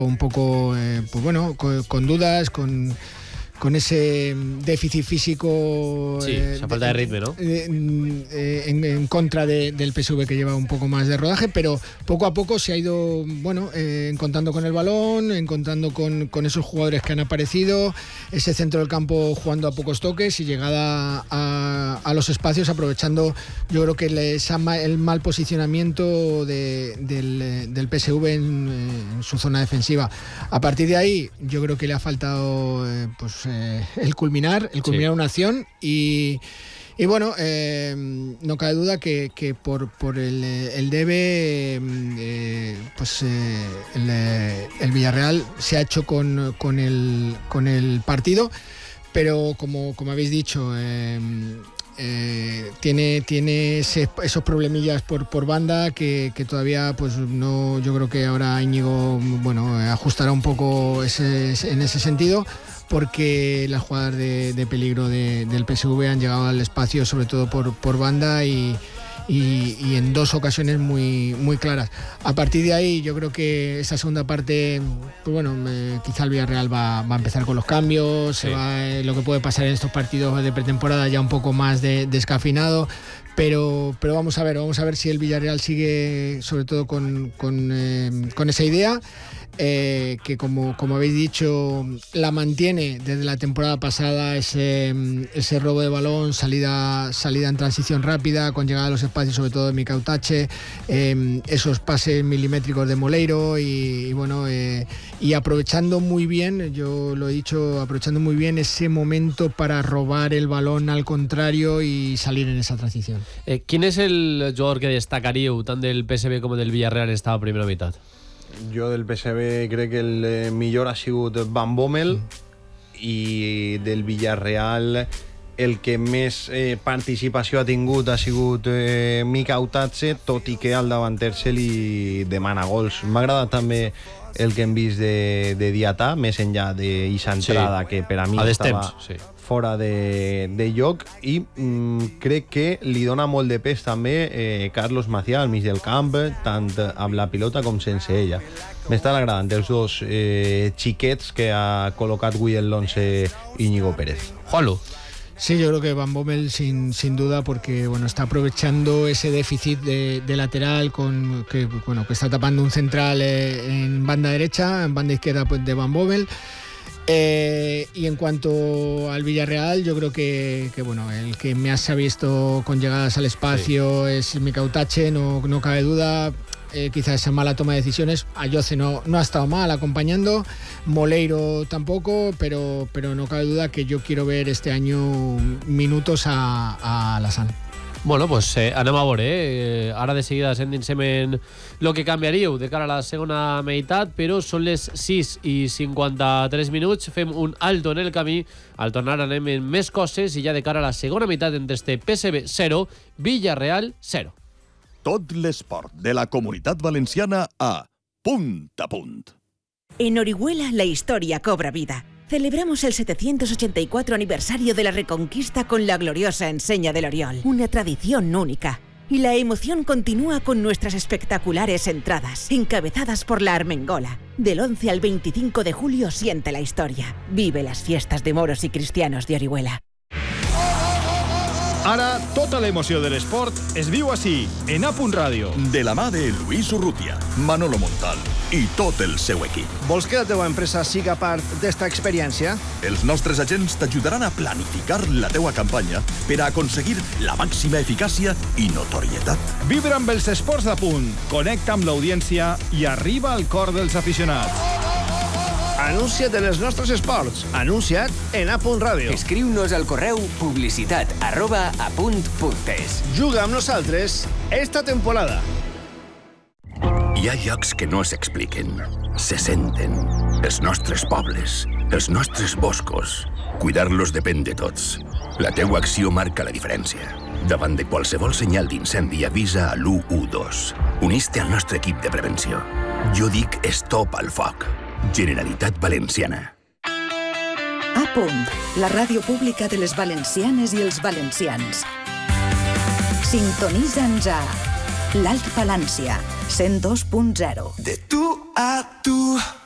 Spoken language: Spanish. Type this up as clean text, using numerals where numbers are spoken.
un poco, pues bueno, con dudas, con ese déficit físico, esa falta de ritmo, ¿no? En contra del PSV, que lleva un poco más de rodaje, pero poco a poco se ha ido, encontrando con el balón, encontrando con esos jugadores que han aparecido, ese centro del campo jugando a pocos toques y llegada a los espacios, aprovechando, yo creo que el mal posicionamiento del PSV en su zona defensiva. A partir de ahí, yo creo que le ha faltado el culminar una acción y bueno, no cabe duda que por el debe, el Villarreal se ha hecho con el partido, pero como habéis dicho, tiene esos problemillas por banda que todavía pues no. Yo creo que ahora Íñigo ajustará un poco en ese sentido, porque las jugadas de peligro del PSV han llegado al espacio, sobre todo por banda y en dos ocasiones muy, muy claras. A partir de ahí, yo creo que esa segunda parte, quizá el Villarreal va a empezar con los cambios, lo que puede pasar en estos partidos de pretemporada ya un poco más descafeinado. Pero vamos a ver si el Villarreal sigue, sobre todo con esa idea, que como habéis dicho, la mantiene desde la temporada pasada, ese robo de balón, salida en transición rápida, con llegada a los espacios, sobre todo de Mikel Otache, esos pases milimétricos de Moleiro y aprovechando muy bien, yo lo he dicho, aprovechando muy bien ese momento para robar el balón al contrario y salir en esa transición. ¿Quién es el jugador que destacaría tant del PSV com del Villarreal en esta primera meitat? Jo del PSV crec que el millor ha sigut Van Bommel i del Villarreal el que més participació ha tingut ha sigut Mikel Otache, tot i que al davanter se li demana gols. M'ha agradat també el que hem vist de Diatà, més enllà d'aquesta entrada que per a mi estava fora de lloc, i crec que li dona molt de pes també Carlos Macià al mig del camp, tant amb la pilota com sense ella. M'estan agradant els dos xiquets que ha col·locat avui en l'11 Íñigo Pérez. Juanlu. Sí, yo creo que Van Bommel sin duda, porque está aprovechando ese déficit de lateral que está tapando un central en banda derecha, en banda izquierda pues de Van Bommel. Y en cuanto al Villarreal, yo creo que el que más se ha visto con llegadas al espacio es Mikel Otache, no cabe duda. Quizás esa mala toma de decisiones. Ayoce no ha estado mal acompañando, Moleiro tampoco, pero no cabe duda que yo quiero ver este año minutos a Alassane. Bueno, pues anem a veure, ara de seguida endinsem en el que canviaríeu de cara a la segona meitat, però són les 6:53 minuts, fem un alto en el camí, al tornar anem en més coses i ja de cara a la segona meitat entre este PSV 0, Villarreal 0. Tot l'esport de la Comunitat Valenciana a Punt a Punt. En Orihuela la historia cobra vida. Celebramos el 784 aniversario de la Reconquista con la gloriosa enseña del Oriol, una tradición única. Y la emoción continúa con nuestras espectaculares entradas, encabezadas por la Armengola. Del 11 al 25 de julio siente la historia. Vive las fiestas de moros y cristianos de Orihuela. Ara, tota l'emoció de l'esport es viu així, en A Punt Ràdio. De la mà de Luis Urrutia, Manolo Montal i tot el seu equip. Vols que la teva empresa siga part d'esta experiència? Els nostres agents t'ajudaran a planificar la teua campanya per a aconseguir la màxima eficàcia i notorietat. Vibra amb els esports d'A Punt, connecta amb l'audiència i arriba al cor dels aficionats. Anuncia't en els nostres esports. Anuncia't en A Punt Ràdio. Escriu-nos al correu publicitat@apunt.es. Juga amb nosaltres esta temporada. Hi ha llocs que no s'expliquen, se senten. Els nostres pobles, els nostres boscos. Cuidar-los depèn de tots. La teua acció marca la diferència. Davant de qualsevol senyal d'incendi, avisa a l'112. Unís-te al nostre equip de prevenció. Jo dic stop al foc. Generalitat Valenciana. A Punt, la ràdio pública de les valencianes i els valencians. Sintonitza'ns a l'Alt Palància, 102.0. De tu a tu.